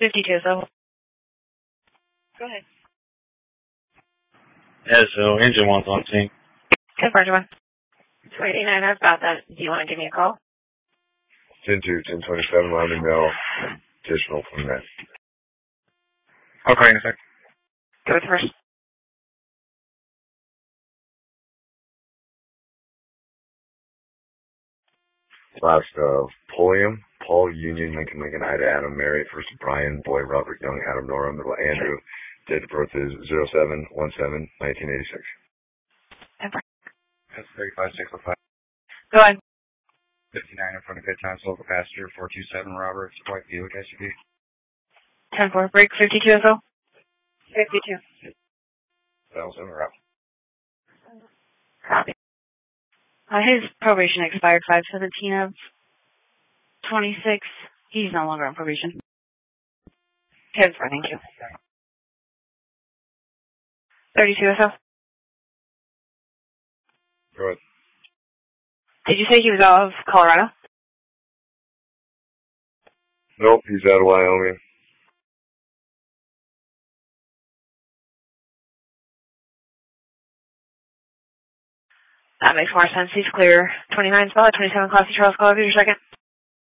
52, so. Go ahead. Yeah, so engine one's on scene. Okay, Roger 1. 289, that's about that. Do you want to give me a call? 10-2, 1027, let me know additional from that. I'll call you in a sec. Go with first. Last, Polium, Paul, Union, Lincoln, Ida, Adam, Mary, first Brian, Boy, Robert, Young, Adam, Nora, middle, Andrew. Date of birth is 07/17/1986. That's 35605. Go ahead. 59 in front of good times, local passenger, 427 Roberts, white Buick SUV. 10-4, break 52 as well. 52. That was in a row. Copy. His probation expired 5/17 of 26. He's no longer on probation. 10-4, thank you. 32 as well. Go ahead. Did you say he was out of Colorado? Nope, he's out of Wyoming. That makes more sense. He's clear. 29 spot, 27 Classy Charles, call over your second.